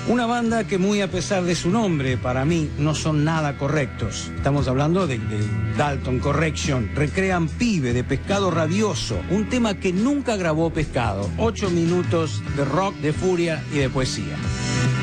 Una banda que muy a pesar de su nombre, para mí, no son nada correctos. Estamos hablando de Dalton Correction. Recrean Pibe de Pescado Rabioso, un tema que nunca grabó Pescado. 8 minutos de rock, de furia y de poesía.